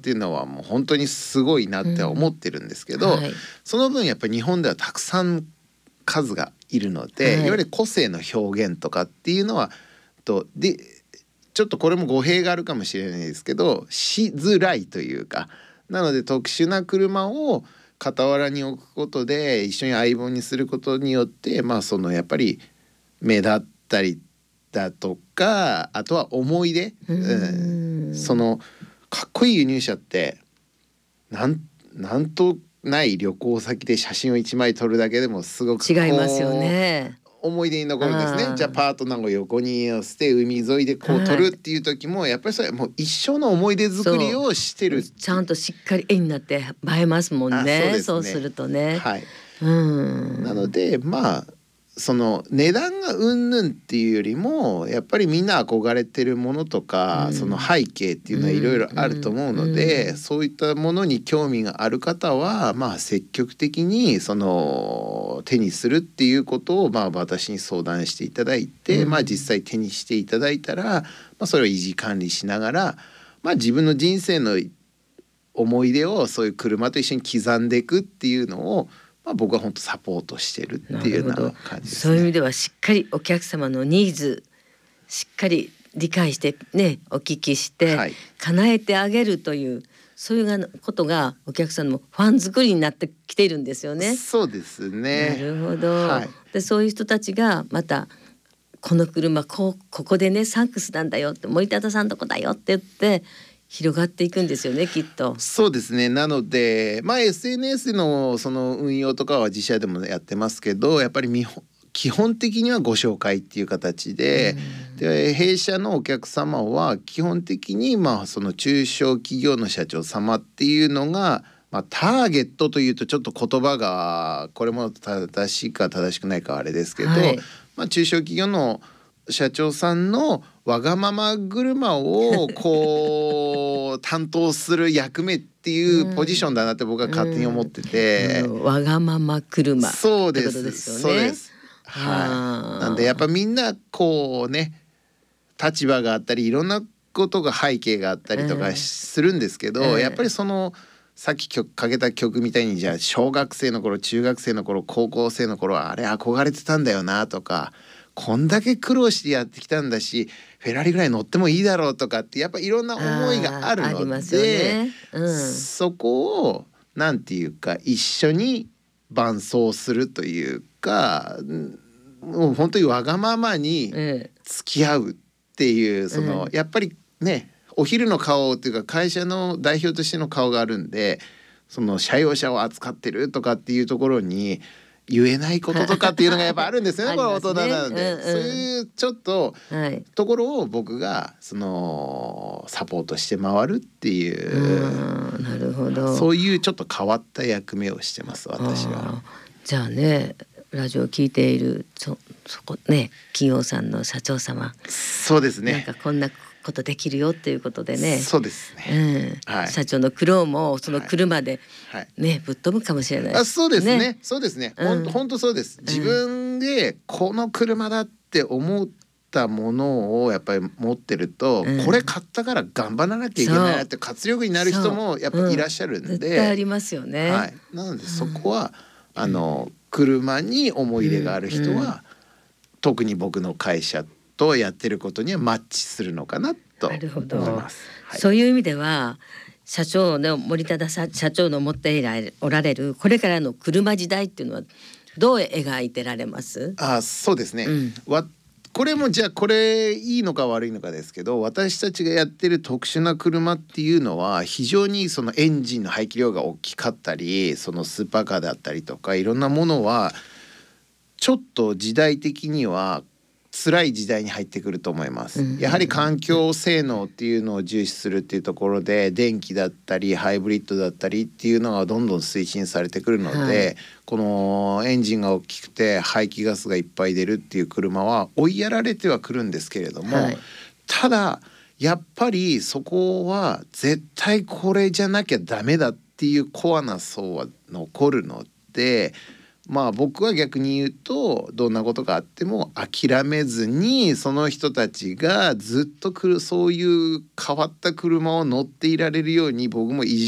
っていうのはもう本当にすごいなって思ってるんですけど、 はい、 その分やっぱり日本ではたくさん数がいるので、いわゆる個性の表現とかっていうのはでちょっとこれも語弊があるかもしれないですけどしづらいというか、なので特殊な車を傍らに置くことで一緒に相棒にすることによって、そのやっぱり目立ったりだとか、あとは思い出、そのかっこいい輸入車ってなんとない旅行先で写真を1枚撮るだけでもすごく違いますよね。 思い出に残るんですね。じゃあパートナーを横に寄せて海沿いでこう撮るっていう時も、やっぱりそれもう一生の思い出作りをしてる。 ちゃんとしっかり絵になって映えますもんね。そうするとね。 はい。なのでその値段がうんぬんっていうよりもやっぱりみんな憧れてるものとか、その背景っていうのはいろいろあると思うので、そういったものに興味がある方は積極的にその手にするっていうことを私に相談していただいて、実際手にしていただいたら、それを維持管理しながら、自分の人生の思い出をそういう車と一緒に刻んでいくっていうのを僕は本当サポートしてるっていうような感じですね。 そういう意味ではしっかりお客様のニーズしっかり理解してね、お聞きして、叶えてあげるというそういうことがお客さんのファン作りになってきているんですよね。 そうですね。 なるほど、でそういう人たちがまたこの車ここでねサンクスなんだよって、森忠さんとこだよって言って広がっていくんですよね、きっと。 そうですね。なのでSNS のその運用とかは自社でもやってますけど、やっぱり基本的にはご紹介っていう形で、弊社のお客様は基本的にその中小企業の社長様っていうのが、ターゲットというとちょっと言葉がこれも正しいか正しくないかあれですけど、中小企業の社長さんのわがまま車をこう担当する役目っていうポジションだなって僕は勝手に思ってて、 わがまま車そうです、 ってことですよね。 そうです、なんでやっぱみんなこうね、立場があったりいろんなことが背景があったりとかするんですけど、やっぱりそのさっきかけた曲みたいに、じゃあ小学生の頃中学生の頃高校生の頃はあれ憧れてたんだよなとか、こんだけ苦労してやってきたんだしフェラーリぐらい乗ってもいいだろうとかってやっぱいろんな思いがあるので、そこをなんていうか一緒に伴走するというか、もう本当にわがままに付き合うっていう、そのやっぱりね、お昼の顔っていうか会社の代表としての顔があるんで、その社用車を扱ってるとかっていうところに言えないこととかっていうのがやっぱあるんですよねこれ大人なので、そういうちょっとところを僕がそのサポートして回るっていう、 なるほど、 そういうちょっと変わった役目をしてます私は。 じゃあね、ラジオを聞いているそこね、企業さんの社長様、 そうですね、 なんかこんなことできるよっていうことでね、 そうですね、 社長の苦労もその車でね、ぶっ飛ぶかもしれない。 そうですね、そうですね、本当そうです。自分でこの車だって思ったものをやっぱり持ってると、これ買ったから頑張らなきゃいけないなって活力になる人もやっぱいらっしゃるんで、 絶対ありますよね。 なのでそこは車に思い入れがある人は、特に僕の会社とやってることにはマッチするのかなと思います。 そういう意味では社長の森忠社長の持っておられるこれからの車時代っていうのはどう描いてられます？ そうですね、これもじゃあこれいいのか悪いのかですけど、私たちがやってる特殊な車っていうのは非常にそのエンジンの排気量が大きかったり、そのスーパーカーだったりとかいろんなものはちょっと時代的には辛い時代に入ってくると思います。やはり環境性能っていうのを重視するっていうところで、電気だったりハイブリッドだったりっていうのがどんどん推進されてくるので、このエンジンが大きくて排気ガスがいっぱい出るっていう車は追いやられてはくるんですけれども、ただやっぱりそこは絶対これじゃなきゃダメだっていうコアな層は残るので、 まあ僕は逆に言うとどんなことがあっても諦めずにその人たちがずっとそういう変わった車を乗っていられるように僕も